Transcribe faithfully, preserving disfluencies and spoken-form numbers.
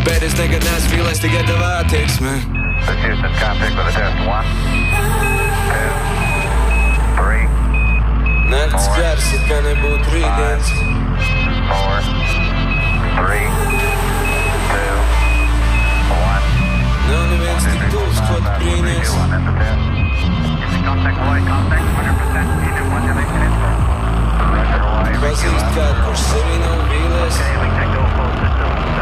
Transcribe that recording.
Bet es nekad neesmu vīlies tikai tavā attieksmē. This Houston, contact with a test. One, two, three, Nakts gars, it kā nebūtu rītdienas. four, three, two, one. Nav neviens tik tuvs, ko tu brīnies. Contact Hawaii, contact one hundred percent. Unit modulation info. Roger Hawaii. Pazīst kādu, kurš sevī nav vīlies. Okay, we take those full system.